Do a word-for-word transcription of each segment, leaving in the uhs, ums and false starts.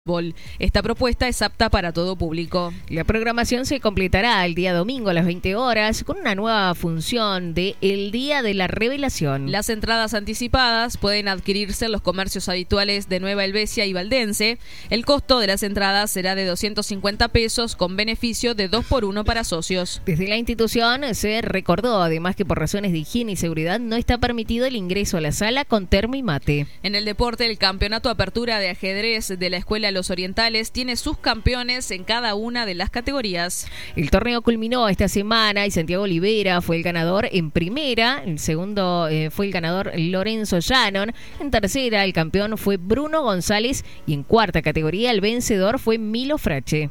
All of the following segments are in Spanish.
Esta propuesta es apta para todo público. La programación se completará el día domingo a las veinte horas con una nueva función de El Día de la Revelación. Las entradas anticipadas pueden adquirirse en los comercios habituales de Nueva Helvecia y Valdense. El costo de las entradas será de doscientos cincuenta pesos con beneficio de dos por uno para socios. Desde la institución se recordó además que por razones de higiene y seguridad no está permitido el ingreso a la sala con termo y mate. En el deporte, el Campeonato Apertura de Ajedrez de la Escuela Los Orientales tiene sus campeones en cada una de las categorías. El torneo culminó esta semana y Santiago Olivera fue el ganador en primera. El segundo eh, fue el ganador Lorenzo Shannon. En tercera, el campeón fue Bruno González. Y en cuarta categoría, el vencedor fue Milo Frache.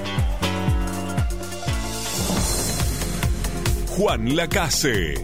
Juan Lacase.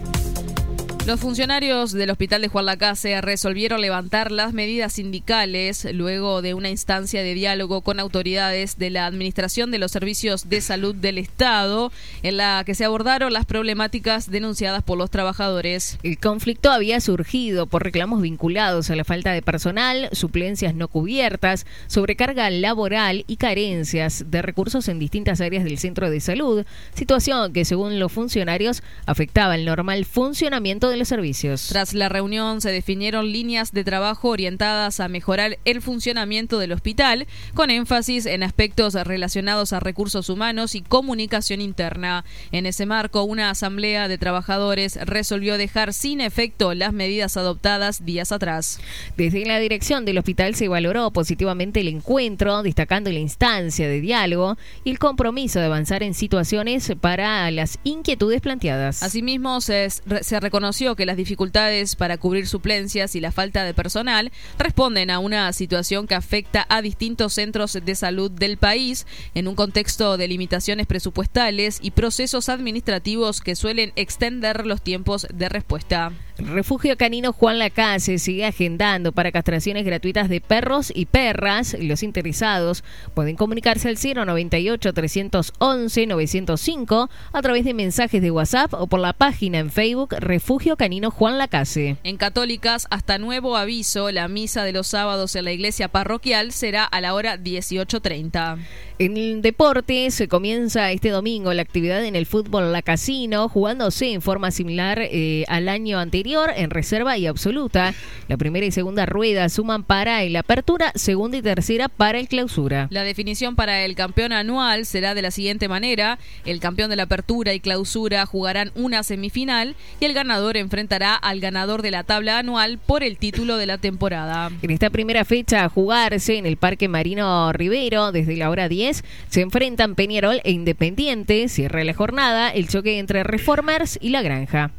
Los funcionarios del Hospital de Juan Lacase resolvieron levantar las medidas sindicales luego de una instancia de diálogo con autoridades de la Administración de los Servicios de Salud del Estado, en la que se abordaron las problemáticas denunciadas por los trabajadores. El conflicto había surgido por reclamos vinculados a la falta de personal, suplencias no cubiertas, sobrecarga laboral y carencias de recursos en distintas áreas del centro de salud, situación que, según los funcionarios, afectaba el normal funcionamiento de los servicios. Tras la reunión se definieron líneas de trabajo orientadas a mejorar el funcionamiento del hospital, con énfasis en aspectos relacionados a recursos humanos y comunicación interna. En ese marco, una asamblea de trabajadores resolvió dejar sin efecto las medidas adoptadas días atrás. Desde la dirección del hospital se valoró positivamente el encuentro, destacando la instancia de diálogo y el compromiso de avanzar en situaciones para las inquietudes planteadas. Asimismo, se, se reconoció que las dificultades para cubrir suplencias y la falta de personal responden a una situación que afecta a distintos centros de salud del país en un contexto de limitaciones presupuestales y procesos administrativos que suelen extender los tiempos de respuesta. El Refugio Canino Juan Lacase sigue agendando para castraciones gratuitas de perros y perras. Los interesados pueden comunicarse al cero noventa y ocho, trescientos once, novecientos cinco a través de mensajes de WhatsApp o por la página en Facebook Refugio Canino Juan Lacase. En Católicas, hasta nuevo aviso, la misa de los sábados en la iglesia parroquial será a la hora dieciocho treinta. En el deporte se comienza este domingo la actividad en el fútbol Lacasino, jugándose en forma similar eh, al año anterior en reserva y absoluta. La primera y segunda rueda suman para el apertura, segunda y tercera para el clausura. La definición para el campeón anual será de la siguiente manera: el campeón de la apertura y clausura jugarán una semifinal y el ganador enfrentará al ganador de la tabla anual por el título de la temporada. En esta primera fecha a jugarse en el Parque Marino Rivero desde la hora diez se enfrentan Peñarol e Independiente. Cierra la jornada el choque entre Reformers y La Granja.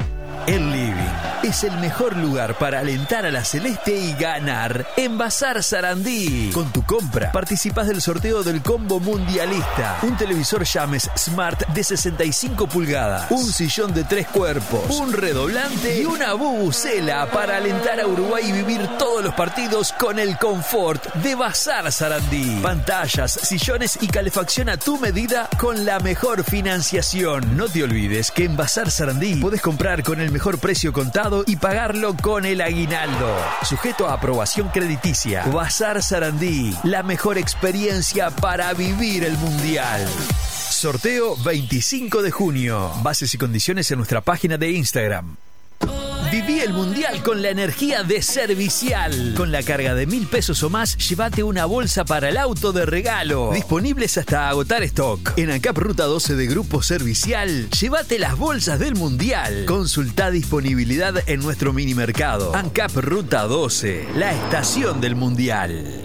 El Living es el mejor lugar para alentar a la Celeste y ganar en Bazar Sarandí. Con tu compra participás del sorteo del combo mundialista: un televisor Llames Smart de sesenta y cinco pulgadas, un sillón de tres cuerpos, un redoblante y una bubucela para alentar a Uruguay y vivir todos los partidos con el confort de Bazar Sarandí. Pantallas, sillones y calefacción a tu medida con la mejor financiación. No te olvides que en Bazar Sarandí podés comprar con el mejor precio contado y pagarlo con el aguinaldo. Sujeto a aprobación crediticia. Bazar Sarandí, la mejor experiencia para vivir el Mundial. Sorteo veinticinco de junio. Bases y condiciones en nuestra página de Instagram. Viví el Mundial con la energía de Servicial. Con la carga de mil pesos o más, llévate una bolsa para el auto de regalo. Disponibles hasta agotar stock. En ANCAP Ruta doce de Grupo Servicial, llévate las bolsas del Mundial. Consultá disponibilidad en nuestro mini mercado. ANCAP Ruta doce, la estación del Mundial.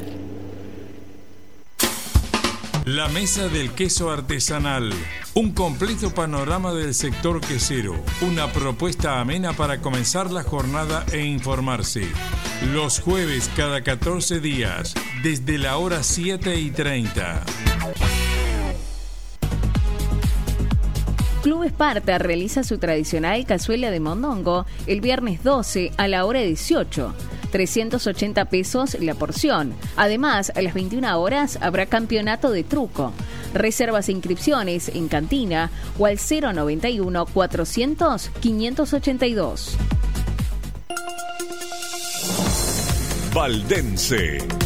La Mesa del Queso Artesanal. Un completo panorama del sector quesero. Una propuesta amena para comenzar la jornada e informarse. Los jueves cada catorce días, desde la hora siete y treinta. Club Esparta realiza su tradicional cazuela de mondongo el viernes doce a la hora dieciocho. trescientos ochenta pesos la porción. Además, a las veintiuna horas habrá campeonato de truco. Reservas e inscripciones en cantina o al cero noventa y uno, cuatrocientos, quinientos ochenta y dos. Valdense.